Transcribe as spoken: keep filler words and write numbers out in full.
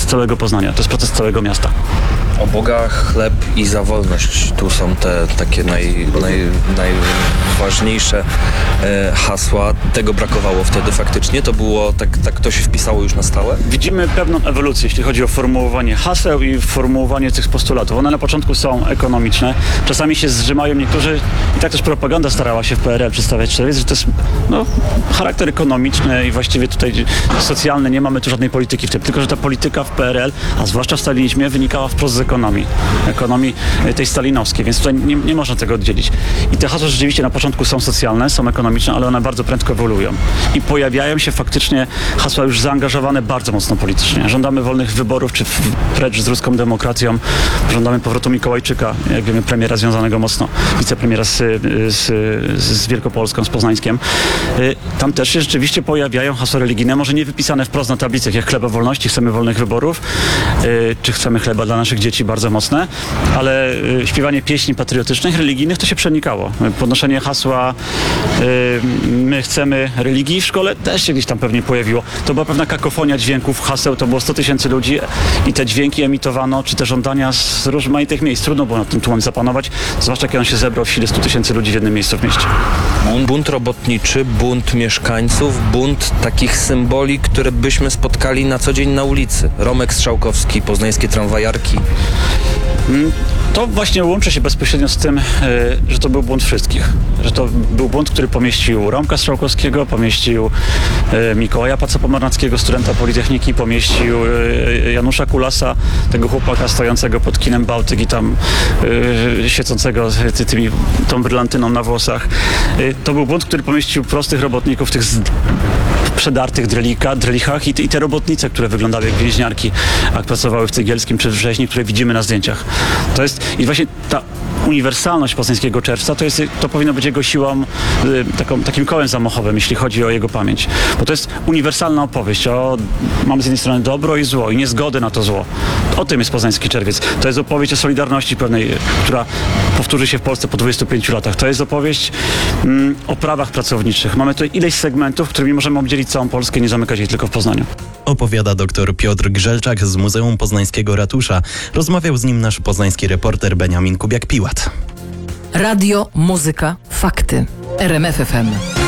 proces całego Poznania, to jest proces całego miasta. O Boga, chleb i za wolność. Tu są te takie naj, naj, najważniejsze e, hasła. Tego brakowało wtedy faktycznie. To było, tak, tak to się wpisało już na stałe? Widzimy pewną ewolucję, jeśli chodzi o formułowanie haseł i formułowanie tych postulatów. One na początku są ekonomiczne. Czasami się zrzymają niektórzy, i tak też propaganda starała się w P R L przedstawiać, że to jest no, charakter ekonomiczny i właściwie tutaj socjalny, nie mamy tu żadnej polityki w tym. Tylko że ta polityka w P R L, a zwłaszcza w stalinizmie, wynikała wprost z ekonomii. Ekonomii tej stalinowskiej, więc tutaj nie, nie można tego oddzielić. I te hasła rzeczywiście na początku są socjalne, są ekonomiczne, ale one bardzo prędko ewoluują. I pojawiają się faktycznie hasła już zaangażowane bardzo mocno politycznie. Żądamy wolnych wyborów, czy precz z ruską demokracją. Żądamy powrotu Mikołajczyka, jak wiemy, premiera związanego mocno, wicepremiera z, z, z Wielkopolską, z Poznańskiem. Tam też się rzeczywiście pojawiają hasła religijne, może nie wypisane wprost na tablicach, jak chleba wolności, chcemy wolnych wyborów, czy chcemy chleba dla naszych dzieci, bardzo mocne, ale śpiewanie pieśni patriotycznych, religijnych to się przenikało. Podnoszenie hasła my chcemy religii w szkole też się gdzieś tam pewnie pojawiło. To była pewna kakofonia dźwięków, haseł, to było sto tysięcy ludzi i te dźwięki emitowano, czy te żądania z rozmaitych miejsc. Trudno było nad tym tłumem zapanować, zwłaszcza kiedy on się zebrał w sile stu tysięcy ludzi w jednym miejscu w mieście. Bunt robotniczy, bunt mieszkańców, bunt takich symboli, które byśmy spotkali na co dzień na ulicy. Romek Strzałkowski, poznańskie tramwajarki. To właśnie łączy się bezpośrednio z tym, że to był bunt wszystkich. Że to był bunt, który pomieścił Romka Strzałkowskiego, pomieścił Mikołaja Paca-Pomarnackiego, studenta Politechniki, pomieścił Janusza Kulasa, tego chłopaka stojącego pod kinem Bałtyk i tam świecącego tymi, tą brylantyną na włosach. To był bunt, który pomieścił prostych robotników, tych z przedartych drelika, drelichach i te, i te robotnice, które wyglądały jak więźniarki, jak pracowały w Cegielskim czy w Wrześni, które widzimy na zdjęciach. To jest i właśnie ta uniwersalność Poznańskiego Czerwca to, jest, to powinno być jego siłą, taką, takim kołem zamachowym, jeśli chodzi o jego pamięć. Bo to jest uniwersalna opowieść o, mamy z jednej strony dobro i zło i niezgody na to zło. O tym jest Poznański Czerwiec. To jest opowieść o solidarności pewnej, która powtórzy się w Polsce po dwudziestu pięciu latach. To jest opowieść mm, o prawach pracowniczych. Mamy tutaj ileś segmentów, którymi możemy obdzielić całą Polskę i nie zamykać jej tylko w Poznaniu. Opowiada dr Piotr Grzelczak z Muzeum Poznańskiego Ratusza. Rozmawiał z nim nasz poznański reporter Beniamin Kubiak-Piłat. Radio, muzyka, fakty. R M F F M.